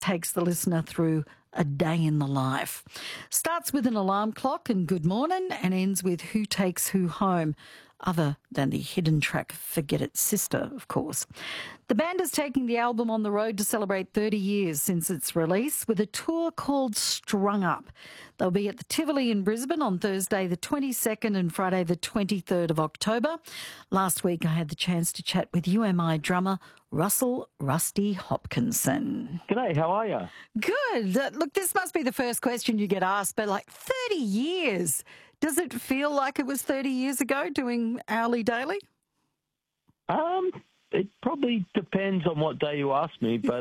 takes the listener through a day in the life. Starts with an alarm clock and good morning and ends with who takes who home, other than the hidden track Forget It Sister, of course. The band is taking the album on the road to celebrate 30 years since its release with a tour called Strung Up. They'll be at the Tivoli in Brisbane on Thursday the 22nd and Friday the 23rd of October. Last week I had the chance to chat with UMI drummer Russell Rusty Hopkinson. G'day, how are you? Good. Look, this must be the first question you get asked, but 30 years. Does it feel like it was 30 years ago doing Hourly Daily? It probably depends on what day you ask me, but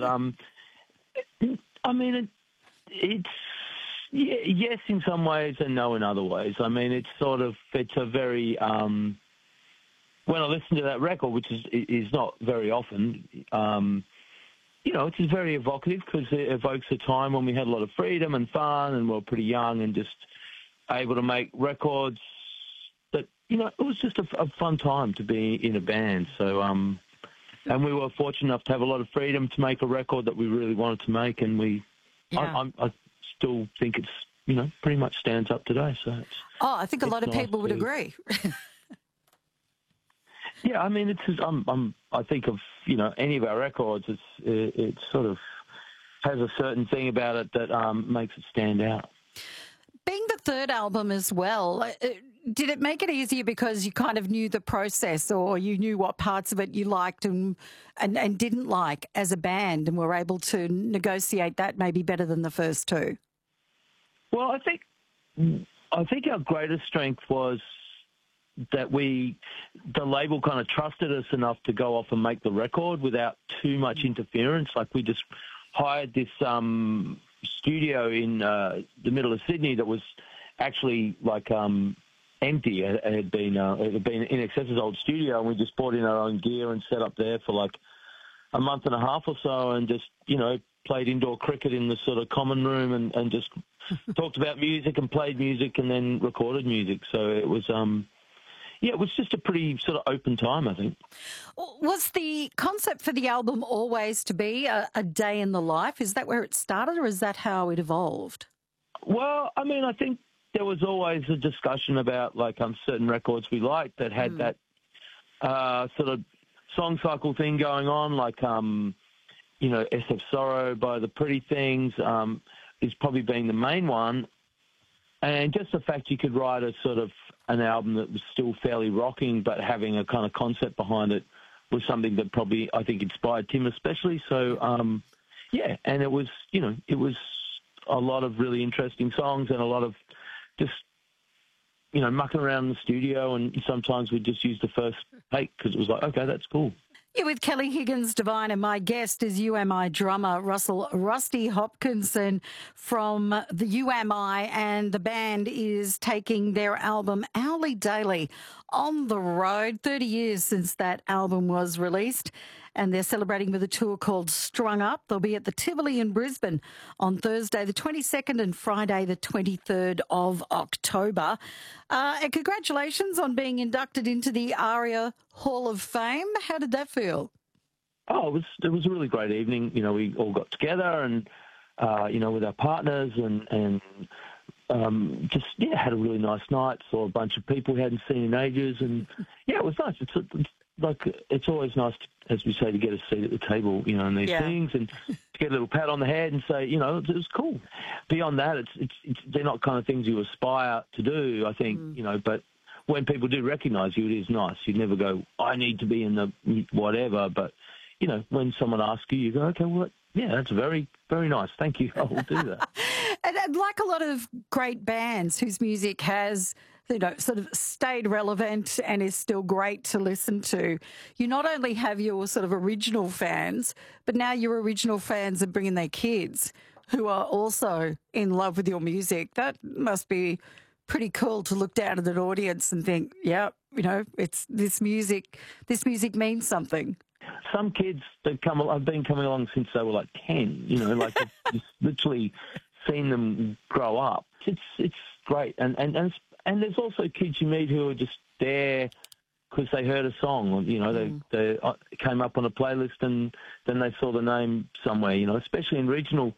I mean, it's yes in some ways and no in other ways. I mean, it's a very when I listen to that record, which is not very often, it's very evocative because it evokes a time when we had a lot of freedom and fun and we were pretty young and just able to make records that, it was just a fun time to be in a band. So, and we were fortunate enough to have a lot of freedom to make a record that we really wanted to make, and I still think it's, pretty much stands up today. So I think a lot of people would agree. Yeah, I mean, I think of, any of our records, it sort of has a certain thing about it that makes it stand out. Being the third album as well, did it make it easier because you kind of knew the process or you knew what parts of it you liked and didn't like as a band and were able to negotiate that maybe better than the first two? Well, I think our greatest strength was that the label kind of trusted us enough to go off and make the record without too much interference. Like we just hired this studio in the middle of Sydney that was actually empty. It had been INXS's old studio, and we just brought in our own gear and set up there for a month and a half or so, and just played indoor cricket in the sort of common room and just talked about music and played music and then recorded music. So it was it was just a pretty sort of open time, I think. Was the concept for the album always to be a day in the life? Is that where it started, or is that how it evolved? Well, I mean, I think there was always a discussion about certain records we liked that had that sort of song cycle thing going on, SF Sorrow by The Pretty Things is probably being the main one. And just the fact you could write a sort of an album that was still fairly rocking but having a kind of concept behind it was something that probably, I think, inspired Tim especially. So, and it was, it was a lot of really interesting songs and a lot of just, mucking around in the studio, and sometimes we'd just use the first take because it was okay, that's cool. You're with Kelly Higgins Devine, and my guest is UMI drummer Russell Rusty Hopkinson from the UMI, and the band is taking their album Hourly Daily on the road. 30 years since that album was released, and they're celebrating with a tour called Strung Up. They'll be at the Tivoli in Brisbane on Thursday the 22nd and Friday the 23rd of October. And congratulations on being inducted into the ARIA Hall of Fame. How did that feel? Oh, it was a really great evening. We all got together and, with our partners and had a really nice night. Saw a bunch of people we hadn't seen in ages, and it was nice. It's always nice, as we say, to get a seat at the table, in these things, and to get a little pat on the head and say, it was cool. Beyond that, they're not kind of things you aspire to do, I think, but when people do recognise you, it is nice. You never go, I need to be in the whatever, but, when someone asks you, you go, okay, well, that's very, very nice. Thank you. I will do that. And like a lot of great bands whose music has, sort of stayed relevant and is still great to listen to, you not only have your sort of original fans, but now your original fans are bringing their kids who are also in love with your music. That must be pretty cool to look down at an audience and think, it's this music means something. Some kids that I've been coming along since they were 10, I've just literally seen them grow up. It's great. And there's also kids you meet who are just there because they heard a song. They came up on a playlist and then they saw the name somewhere, especially in regional